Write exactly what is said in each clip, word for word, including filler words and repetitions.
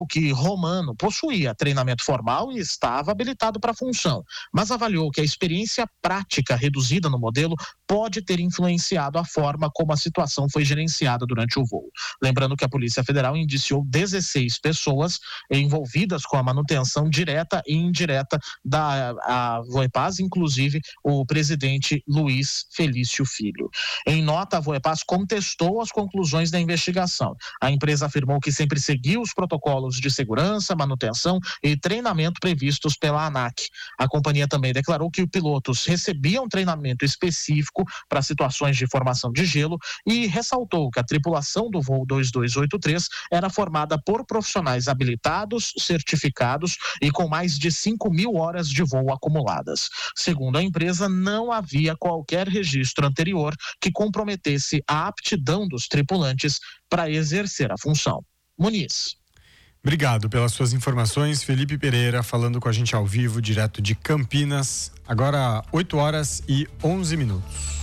que Romano possuía treinamento formal e estava habilitado para a função, mas avaliou que a experiência prática reduzida no modelo pode ter influenciado a forma como a situação foi gerenciada durante o voo. Lembrando que a Polícia Federal indiciou dezesseis pessoas envolvidas com a manutenção direta e indireta da a Voepaz, inclusive o presidente Luiz Felício Filho. Em nota, a Voepaz contestou as conclusões da investigação. A empresa afirmou que sempre seguiu os protocolos de segurança, manutenção e treinamento previstos pela ANAC. A companhia também declarou que os pilotos recebiam treinamento específico para situações de formação de gelo e ressaltou que a tripulação do voo dois dois oito três era formada por profissionais habilitados, certificados e com mais de cinco mil horas de voo acumuladas. Segundo a empresa, não havia qualquer registro anterior que comprometesse a aptidão dos tripulantes para exercer a função. Muniz. Obrigado pelas suas informações, Felipe Pereira, falando com a gente ao vivo, direto de Campinas. Agora, oito horas e onze minutos.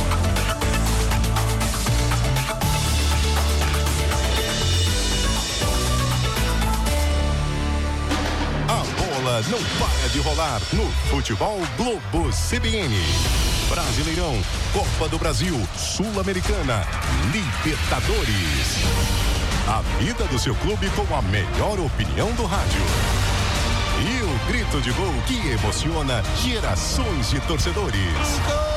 A bola não para de rolar no Futebol Globo C B N. Brasileirão, Copa do Brasil, Sul-Americana, Libertadores. A vida do seu clube com a melhor opinião do rádio. E o grito de gol que emociona gerações de torcedores.